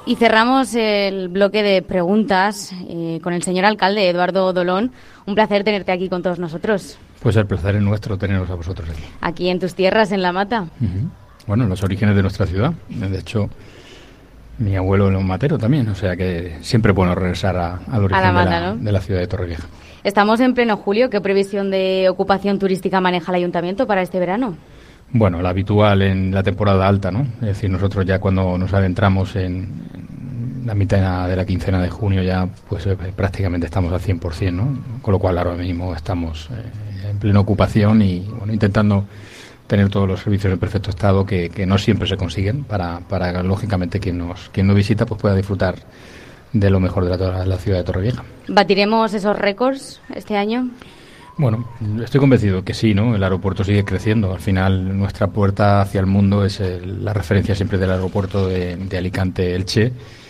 Y cerramos el bloque de preguntas con el señor alcalde, Eduardo Dolón. Un placer tenerte aquí con todos nosotros. Pues el placer es nuestro teneros a vosotros aquí. Aquí en tus tierras, en La Mata. Bueno, los orígenes de nuestra ciudad. De hecho, mi abuelo era un matero también, o sea que siempre es bueno regresar al origen La Mata, ¿no? de la ciudad de Torrevieja. Estamos en pleno julio. ¿Qué previsión de ocupación turística maneja el ayuntamiento para este verano? Bueno, la habitual en la temporada alta, ¿no? Es decir, nosotros ya cuando nos adentramos en la mitad de la quincena de junio ya pues prácticamente estamos al 100%, ¿no? Con lo cual ahora mismo estamos en plena ocupación y bueno, intentando tener todos los servicios en perfecto estado que no siempre se consiguen para lógicamente quien nos visita pues pueda disfrutar de lo mejor de la ciudad de Torrevieja. ¿Batiremos esos récords este año? Bueno, estoy convencido que sí, ¿no? El aeropuerto sigue creciendo. Al final, nuestra puerta hacia el mundo es la referencia siempre del aeropuerto de Alicante-Elche.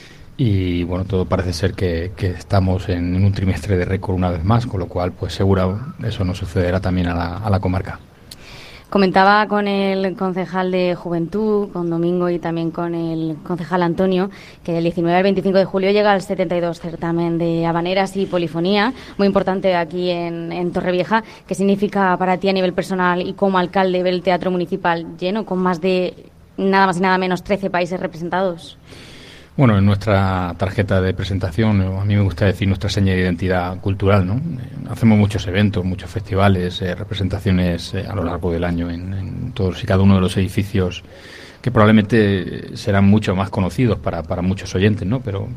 Y bueno, todo parece ser que estamos en un trimestre de récord una vez más, con lo cual, pues seguro eso nos sucederá también a la comarca. Comentaba con el concejal de Juventud, con Domingo, y también con el concejal Antonio, que del 19 al 25 de julio llega el 72 certamen de habaneras y polifonía, muy importante aquí en Torrevieja. ¿Qué significa para ti a nivel personal y como alcalde ver el teatro municipal lleno, con más de nada más y nada menos 13 países representados? Bueno, en nuestra tarjeta de presentación, a mí me gusta decir nuestra seña de identidad cultural, ¿no? Hacemos muchos eventos, muchos festivales, representaciones a lo largo del año en todos y cada uno de los edificios que probablemente serán mucho más conocidos para muchos oyentes, ¿no? Pero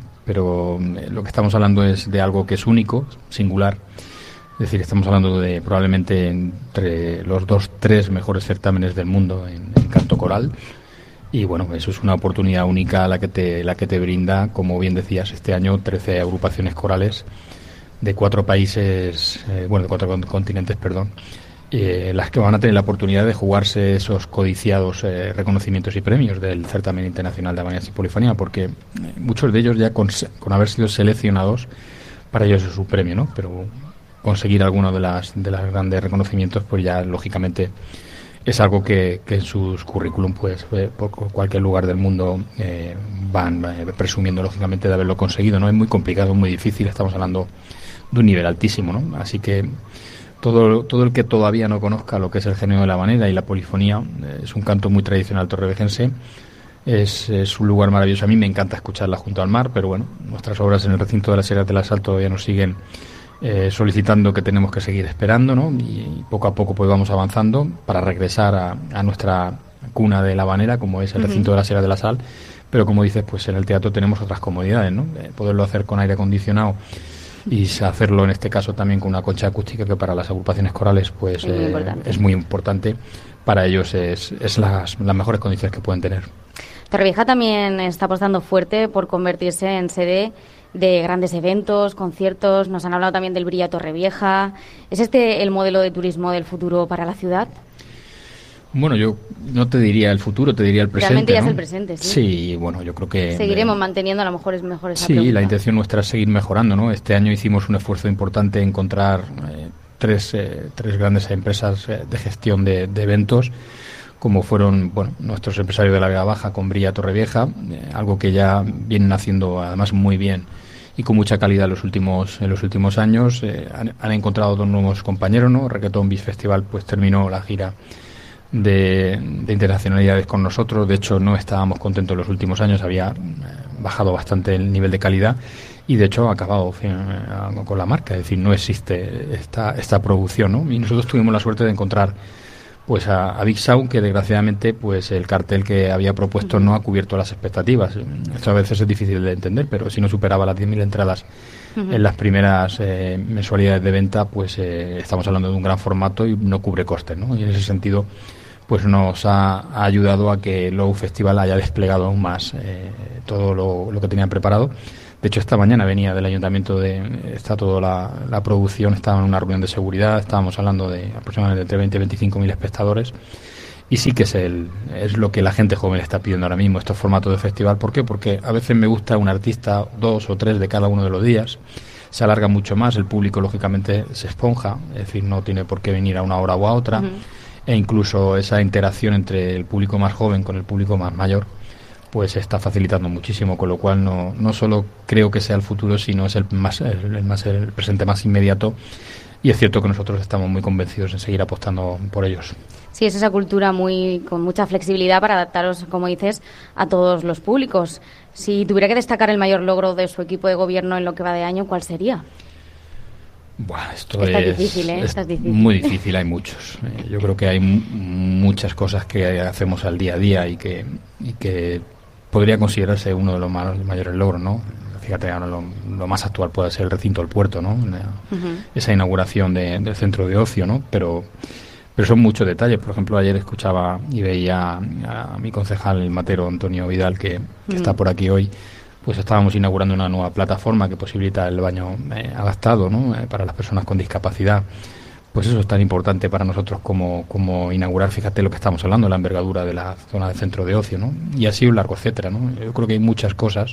lo que estamos hablando es de algo que es único, singular. Es decir, estamos hablando de probablemente entre los 2-3 mejores certámenes del mundo en canto coral. Y bueno, eso es una oportunidad única la que te brinda, como bien decías, este año 13 agrupaciones corales de 4 países, de 4 continentes, perdón, las que van a tener la oportunidad de jugarse esos codiciados reconocimientos y premios del Certamen Internacional de Habaneras y Polifonía, porque muchos de ellos ya con haber sido seleccionados, para ellos es un premio, ¿no? Pero conseguir alguno de las grandes reconocimientos, pues ya lógicamente es algo que en sus currículum, pues por cualquier lugar del mundo van presumiendo lógicamente de haberlo conseguido, ¿no? Es muy complicado, muy difícil, estamos hablando de un nivel altísimo, ¿no? Así que todo el que todavía no conozca lo que es el género de la habanera y la polifonía, es un canto muy tradicional torrevejense, es un lugar maravilloso. A mí me encanta escucharla junto al mar, pero bueno, nuestras obras en el recinto de las Sierras del Asalto todavía nos siguen solicitando que tenemos que seguir esperando, ¿no? Y poco a poco pues vamos avanzando para regresar a nuestra cuna de la habanera, como es el recinto de la Sierra de la Sal. Pero como dices, pues en el teatro tenemos otras comodidades, ¿no? Poderlo hacer con aire acondicionado y hacerlo en este caso también con una concha acústica, que para las agrupaciones corales pues es muy importante. Para ellos es las mejores condiciones que pueden tener. Torrevieja también está apostando fuerte por convertirse en sede de grandes eventos, conciertos. Nos han hablado también del Brilla Torrevieja. ¿Es este el modelo de turismo del futuro para la ciudad? Bueno, yo no te diría el futuro, te diría el presente. Realmente ya ¿no? es el presente, sí. Sí, bueno, yo creo que seguiremos manteniendo a lo mejor mejores. Sí, la intención nuestra es seguir mejorando, ¿no? Este año hicimos un esfuerzo importante en encontrar tres grandes empresas de gestión de eventos, como fueron nuestros empresarios de la Vega Baja con Brilla Torrevieja, algo que ya vienen haciendo además muy bien y con mucha calidad en los últimos años. Han encontrado 2 nuevos compañeros, ¿no? Reggaeton Beach Festival pues terminó la gira de internacionalidades con nosotros. De hecho, no estábamos contentos en los últimos años, había bajado bastante el nivel de calidad y de hecho ha acabado con la marca, es decir, no existe esta producción, ¿no? Y nosotros tuvimos la suerte de encontrar pues a Big Sound, que desgraciadamente pues el cartel que había propuesto no ha cubierto las expectativas. Esto a veces es difícil de entender, pero si no superaba las 10.000 entradas en las primeras mensualidades de venta, pues estamos hablando de un gran formato y no cubre costes, ¿no? Y en ese sentido pues nos ha ayudado a que Low Festival haya desplegado aún más todo lo que tenían preparado. De hecho, esta mañana venía del ayuntamiento, está toda la producción, estaba en una reunión de seguridad, estábamos hablando de aproximadamente entre 20 y 25.000 espectadores, y sí que es lo que la gente joven está pidiendo ahora mismo, estos formatos de festival. ¿Por qué? Porque a veces me gusta un artista, 2 o 3 de cada uno de los días, se alarga mucho más, el público lógicamente se esponja, es decir, no tiene por qué venir a una hora o a otra, e incluso esa interacción entre el público más joven con el público más mayor pues se está facilitando muchísimo, con lo cual no solo creo que sea el futuro, sino es el presente más inmediato, y es cierto que nosotros estamos muy convencidos en seguir apostando por ellos. Sí, es esa cultura con mucha flexibilidad para adaptaros, como dices, a todos los públicos. Si tuviera que destacar el mayor logro de su equipo de gobierno en lo que va de año, ¿cuál sería? Bueno, esto Está es difícil, ¿eh? Está difícil. Muy difícil, hay muchos. Yo creo que hay muchas cosas que hacemos al día a día y que podría considerarse uno de los mayores logros, ¿no? Fíjate, ahora lo más actual puede ser el recinto del puerto, ¿no? Esa inauguración del centro de ocio, ¿no? Pero son muchos detalles. Por ejemplo, ayer escuchaba y veía a mi concejal, el matero Antonio Vidal, que está por aquí hoy. Pues estábamos inaugurando una nueva plataforma que posibilita el baño adaptado, ¿no? Para las personas con discapacidad. Pues eso es tan importante para nosotros como inaugurar, fíjate lo que estamos hablando, la envergadura de la zona de centro de ocio, ¿no? Y así un largo etcétera, ¿no? Yo creo que hay muchas cosas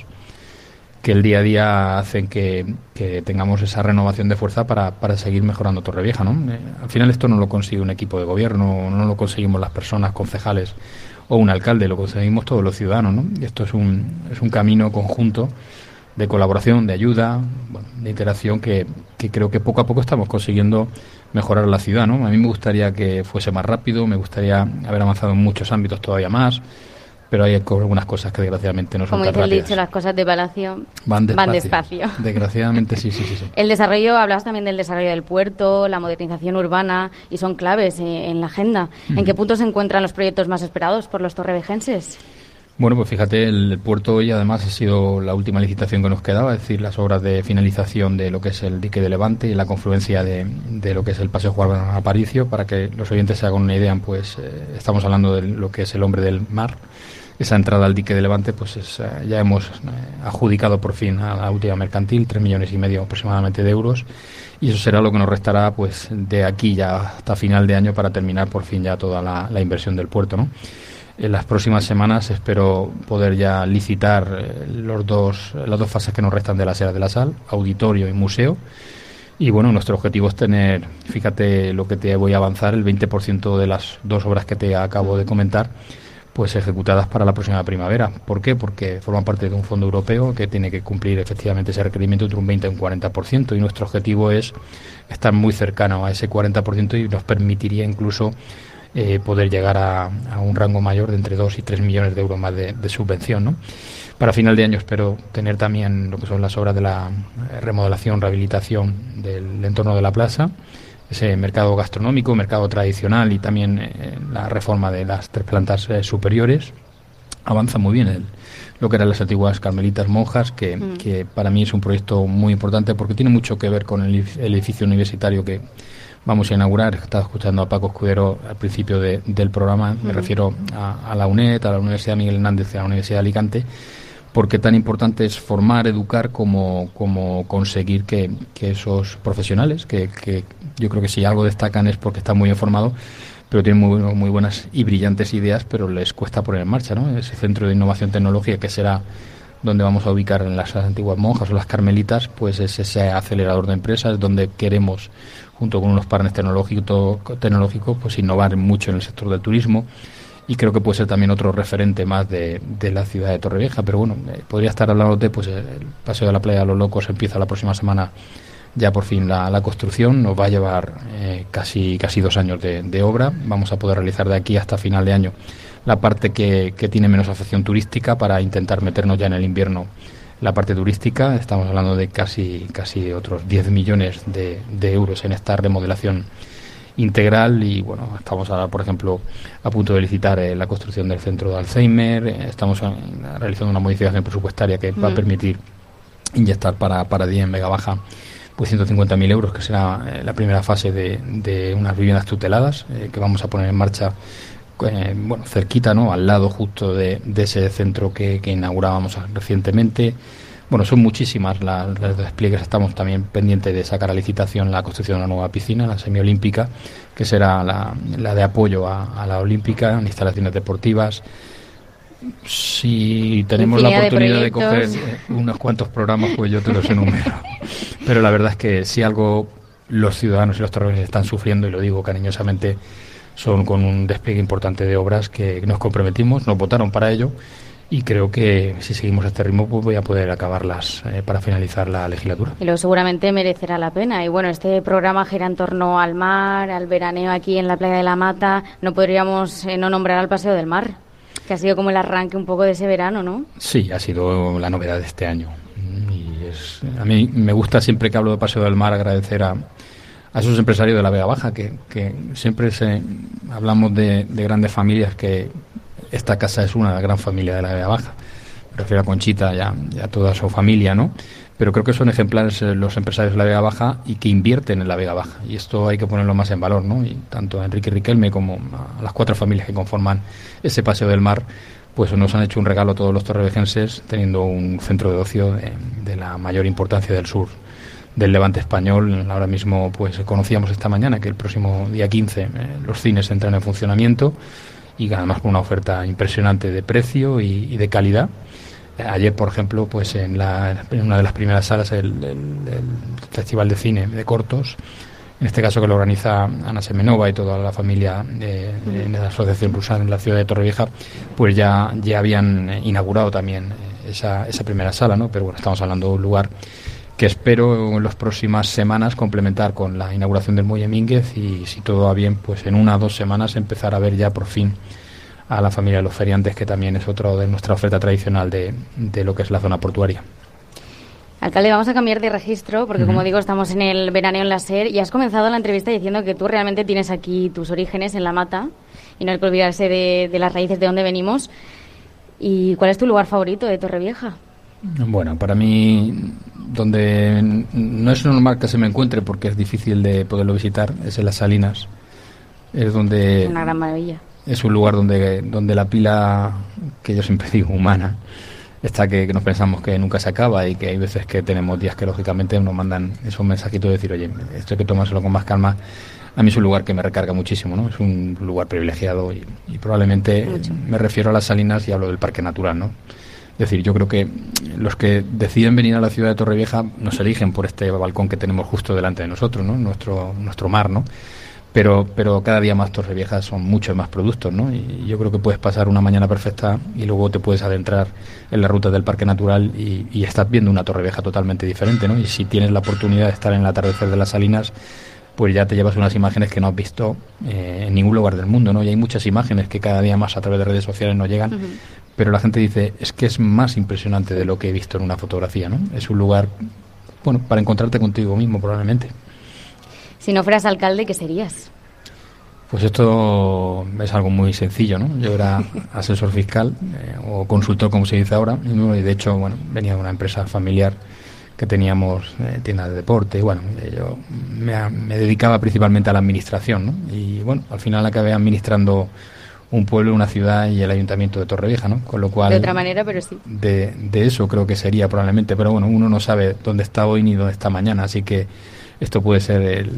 que el día a día hacen que tengamos esa renovación de fuerza para seguir mejorando Torrevieja, ¿no? Al final esto no lo consigue un equipo de gobierno, no lo conseguimos las personas, concejales o un alcalde, lo conseguimos todos los ciudadanos, ¿no? Y esto es un camino conjunto de colaboración, de ayuda, bueno, de interacción que creo que poco a poco estamos consiguiendo mejorar la ciudad, ¿no? A mí me gustaría que fuese más rápido, me gustaría haber avanzado en muchos ámbitos todavía más, pero hay algunas cosas que desgraciadamente no son tan rápidas. Como dice el dicho, las cosas de Palacio van despacio. Desgraciadamente sí. El desarrollo, hablabas también del desarrollo del puerto, la modernización urbana, y son claves en la agenda. ¿En qué punto se encuentran los proyectos más esperados por los torrevejenses? Bueno, pues fíjate, el puerto hoy además ha sido la última licitación que nos quedaba, es decir, las obras de finalización de lo que es el dique de Levante y la confluencia de lo que es el paseo Juan Aparicio. Para que los oyentes se hagan una idea, pues estamos hablando de lo que es el Hombre del Mar. Esa entrada al dique de Levante, pues ya hemos adjudicado por fin a la última mercantil 3,5 millones aproximadamente de euros, y eso será lo que nos restará pues de aquí ya hasta final de año para terminar por fin ya toda la inversión del puerto, ¿no? En las próximas semanas espero poder ya licitar las dos fases que nos restan de las Eras de la Sal, auditorio y museo. Y bueno, nuestro objetivo es tener, fíjate lo que te voy a avanzar, el 20% de las dos obras que te acabo de comentar, pues ejecutadas para la próxima primavera. ¿Por qué? Porque forman parte de un fondo europeo que tiene que cumplir efectivamente ese requerimiento entre un 20 y un 40%, y nuestro objetivo es estar muy cercano a ese 40% y nos permitiría incluso poder llegar a un rango mayor de entre 2 y 3 millones de euros más de subvención, ¿no? Para final de año espero tener también lo que son las obras de la remodelación, rehabilitación del entorno de la plaza, ese mercado gastronómico, mercado tradicional, y también la reforma de las 3 plantas superiores. Avanza muy bien lo que eran las antiguas carmelitas monjas, que para mí es un proyecto muy importante porque tiene mucho que ver con el edificio universitario que vamos a inaugurar. Estaba escuchando a Paco Escudero al principio del programa, me refiero a la UNED, a la Universidad Miguel Hernández y a la Universidad de Alicante, porque tan importante es formar, educar, como conseguir que esos profesionales, que yo creo que si algo destacan es porque están muy informados, pero tienen muy buenas y brillantes ideas, pero les cuesta poner en marcha, ¿no? Ese centro de innovación tecnológica que será donde vamos a ubicar en las antiguas monjas o las carmelitas, pues es ese acelerador de empresas donde queremos, junto con unos partners tecnológicos, pues innovar mucho en el sector del turismo. Y creo que puede ser también otro referente más de la ciudad de Torrevieja. Pero bueno, podría estar hablando de pues el paseo de la playa de los Locos. Empieza la próxima semana ya por fin la construcción. Nos va a llevar casi 2 años de obra. Vamos a poder realizar de aquí hasta final de año la parte que tiene menos afección turística, para intentar meternos ya en el invierno la parte turística. Estamos hablando de casi otros 10 millones de euros en esta remodelación integral. Y bueno, estamos ahora, por ejemplo, a punto de licitar la construcción del centro de Alzheimer. Estamos realizando una modificación presupuestaria que va a permitir inyectar para día en Vega Baja pues 150.000 euros, que será la primera fase de unas viviendas tuteladas que vamos a poner en marcha cerquita, ¿no? Al lado justo de ese centro que inaugurábamos recientemente. Bueno, son muchísimas las despliegues. Estamos también pendientes de sacar a licitación la construcción de una nueva piscina, la semiolímpica, que será la de apoyo a la olímpica, en instalaciones deportivas. Si tenemos la oportunidad de coger unos cuantos programas, pues yo te los enumero. Pero la verdad es que si algo los ciudadanos y los torrevejenses están sufriendo, y lo digo cariñosamente, son con un despliegue importante de obras que nos comprometimos, nos votaron para ello, y creo que si seguimos este ritmo pues voy a poder acabarlas para finalizar la legislatura. Y luego seguramente merecerá la pena. Y bueno, este programa gira en torno al mar, al veraneo aquí en la playa de la Mata. No podríamos no nombrar al Paseo del Mar, que ha sido como el arranque un poco de ese verano, ¿no? Sí, ha sido la novedad de este año. A mí me gusta, siempre que hablo de Paseo del Mar, agradecer a esos empresarios de la Vega Baja, que siempre hablamos de grandes familias, que esta casa es una gran familia de la Vega Baja. Me refiero a Conchita y a toda su familia, ¿no? Pero creo que son ejemplares los empresarios de la Vega Baja y que invierten en la Vega Baja. Y esto hay que ponerlo más en valor, ¿no? Y tanto a Enrique Riquelme como a las 4 familias que conforman ese Paseo del Mar, pues nos han hecho un regalo a todos los torrevejenses, teniendo un centro de ocio de la mayor importancia del sur del Levante español. Ahora mismo pues conocíamos esta mañana que el próximo día 15 los cines entran en funcionamiento, y además con una oferta impresionante de precio y de calidad. Ayer, por ejemplo, pues en una de las primeras salas, el Festival de Cine de Cortos, en este caso que lo organiza Ana Semenova y toda la familia de la Asociación Rusal en la ciudad de Torrevieja, pues ya habían inaugurado también esa primera sala, ¿no? Pero bueno, estamos hablando de un lugar que espero en las próximas semanas complementar con la inauguración del Muelle Mínguez, y si todo va bien, pues en 1 o 2 semanas empezar a ver ya por fin a la familia de los feriantes, que también es otro de nuestra oferta tradicional de lo que es la zona portuaria. Alcalde, vamos a cambiar de registro porque, como digo, estamos en el veraneo en la SER y has comenzado la entrevista diciendo que tú realmente tienes aquí tus orígenes en la Mata y no hay que olvidarse de las raíces de donde venimos. ¿Y cuál es tu lugar favorito de Torrevieja? Bueno, para mí, donde no es normal que se me encuentre porque es difícil de poderlo visitar, es en Las Salinas. Es donde... Es una gran maravilla. Es un lugar donde la pila, que yo siempre digo humana, está, que nos pensamos que nunca se acaba, y que hay veces que tenemos días que lógicamente nos mandan esos mensajitos de decir, oye, esto hay que tomárselo con más calma. A mí es un lugar que me recarga muchísimo, ¿no? Es un lugar privilegiado y probablemente me refiero a Las Salinas y hablo del Parque Natural, ¿no? Es decir, yo creo que los que deciden venir a la ciudad de Torrevieja nos eligen por este balcón que tenemos justo delante de nosotros, ¿no? Nuestro mar, ¿no? Pero cada día más Torrevieja son muchos más productos, ¿no? Y yo creo que puedes pasar una mañana perfecta y luego te puedes adentrar en la ruta del Parque Natural y estás viendo una Torrevieja totalmente diferente, ¿no? Y si tienes la oportunidad de estar en el atardecer de Las Salinas, pues ya te llevas unas imágenes que no has visto en ningún lugar del mundo, ¿no? Y hay muchas imágenes que cada día más a través de redes sociales nos llegan, pero la gente dice, es que es más impresionante de lo que he visto en una fotografía, ¿no? Es un lugar, bueno, para encontrarte contigo mismo probablemente. Si no fueras alcalde, ¿qué serías? Pues esto es algo muy sencillo, ¿no? Yo era asesor fiscal o consultor, como se dice ahora, y de hecho, bueno, venía de una empresa familiar que teníamos tiendas de deporte, y bueno, yo me dedicaba principalmente a la administración, ¿no? Y bueno, al final acabé administrando un pueblo, una ciudad y el ayuntamiento de Torrevieja, ¿no? Con lo cual... De otra manera, pero sí. De eso creo que sería probablemente, pero bueno, uno no sabe dónde está hoy ni dónde está mañana, así que esto puede ser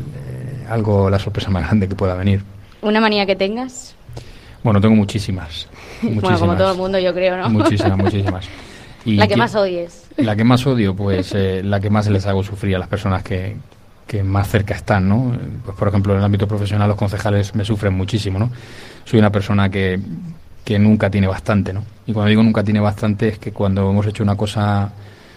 la sorpresa más grande que pueda venir. ¿Una manía que tengas? Bueno, tengo muchísimas. Bueno, como todo el mundo, yo creo, ¿no? Muchísimas. Y la que más odies. La que más odio, pues la que más les hago sufrir a las personas que más cerca están, ¿no? Pues por ejemplo, en el ámbito profesional los concejales me sufren muchísimo, ¿no? Soy una persona que nunca tiene bastante, ¿no? Y cuando digo nunca tiene bastante es que cuando hemos hecho una cosa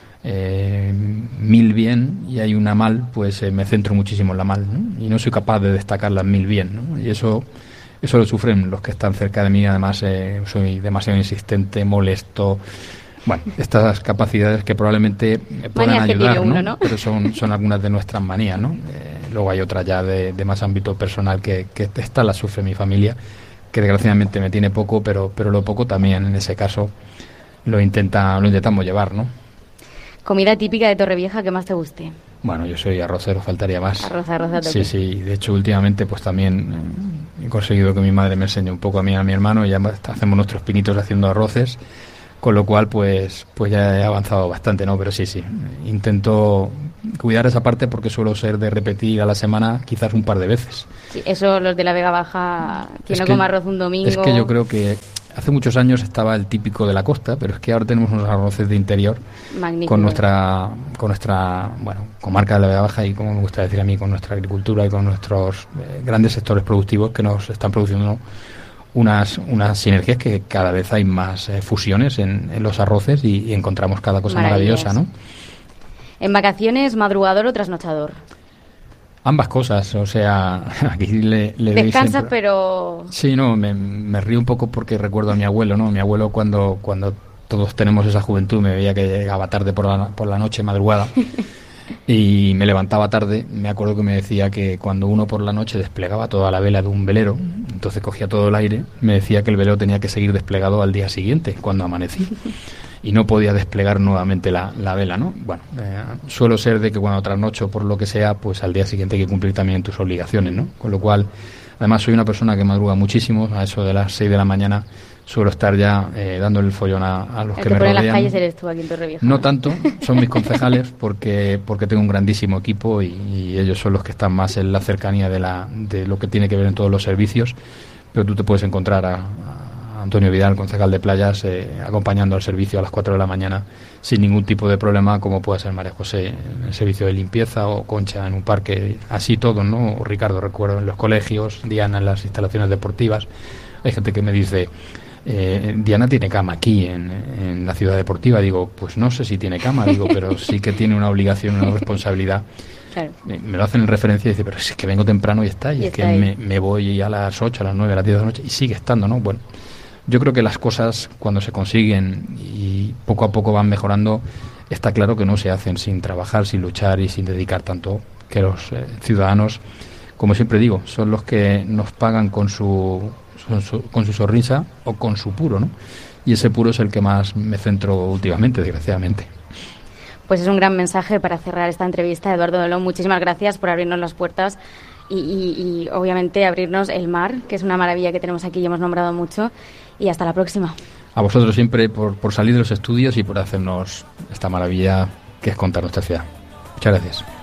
1000 bien y hay una mal, pues me centro muchísimo en la mal, ¿no? Y no soy capaz de destacar las 1000 bien, ¿no? Y eso lo sufren los que están cerca de mí. Además soy demasiado insistente, molesto. Bueno, estas capacidades que probablemente puedan ayudar, ¿no? Pero son algunas de nuestras manías, ¿no? Luego hay otras ya de más ámbito personal que esta la sufre mi familia, que desgraciadamente me tiene poco, pero lo poco también en ese caso lo intentamos llevar, ¿no? ¿Comida típica de Torrevieja que más te guste? Bueno, yo soy arrocero, faltaría más. Arroz. Sí. De hecho, últimamente pues también he conseguido que mi madre me enseñe un poco a mí y a mi hermano, y ya hacemos nuestros pinitos haciendo arroces, con lo cual pues ya he avanzado bastante, ¿no? Pero sí, intento cuidar esa parte porque suelo ser de repetir a la semana quizás un par de veces. Sí, eso los de la Vega Baja, quien no come arroz un domingo... Es que yo creo que hace muchos años estaba el típico de la costa, pero es que ahora tenemos unos arroces de interior. Magnífico. con nuestra comarca de la Vega Baja y, como me gusta decir a mí, con nuestra agricultura y con nuestros grandes sectores productivos que nos están produciendo unas sinergias que cada vez hay más fusiones en los arroces y encontramos cada cosa maravillosa, ¿no? ¿En vacaciones, madrugador o trasnochador? Ambas cosas, o sea, aquí le descansas, siempre... pero... Sí, no, me río un poco porque recuerdo a mi abuelo, ¿no? Mi abuelo cuando todos tenemos esa juventud, me veía que llegaba tarde por la noche, madrugada, y me levantaba tarde. Me acuerdo que me decía que cuando uno por la noche desplegaba toda la vela de un velero, entonces cogía todo el aire, me decía que el velero tenía que seguir desplegado al día siguiente, cuando amanecía, y no podía desplegar nuevamente la vela, ¿no? Bueno, suelo ser de que cuando trasnocho por lo que sea, pues al día siguiente hay que cumplir también tus obligaciones, ¿no? Con lo cual, además soy una persona que madruga muchísimo, a eso de las 6 de la mañana suelo estar ya dándole el follón a los que me rodean. El que pone las calles eres tú aquí en Torrevieja. No tanto, son mis concejales porque tengo un grandísimo equipo y ellos son los que están más en la cercanía de lo que tiene que ver en todos los servicios, pero tú te puedes encontrar a Antonio Vidal, concejal de Playas, acompañando al servicio a las 4 de la mañana sin ningún tipo de problema, como puede ser María José en el servicio de limpieza o Concha en un parque, así todo, ¿no? O Ricardo, recuerdo, en los colegios, Diana en las instalaciones deportivas. Hay gente que me dice, Diana tiene cama aquí en la ciudad deportiva. Digo, pues no sé si tiene cama, digo, pero sí que tiene una obligación, una responsabilidad. Claro. Me lo hacen en referencia y dice, pero es que vengo temprano y está, y es que me voy a las 8, a las 9, a las 10 de la noche y sigue estando, ¿no? Bueno, yo creo que las cosas cuando se consiguen y poco a poco van mejorando, está claro que no se hacen sin trabajar, sin luchar y sin dedicar tanto, que los ciudadanos, como siempre digo, son los que nos pagan con su sonrisa o con su puro, ¿no? Y ese puro es el que más me centro últimamente, desgraciadamente. Pues es un gran mensaje para cerrar esta entrevista, Eduardo Dolón. Muchísimas gracias por abrirnos las puertas y obviamente abrirnos el mar, que es una maravilla que tenemos aquí y hemos nombrado mucho. Y hasta la próxima. A vosotros siempre por salir de los estudios y por hacernos esta maravilla que es contar nuestra ciudad. Muchas gracias.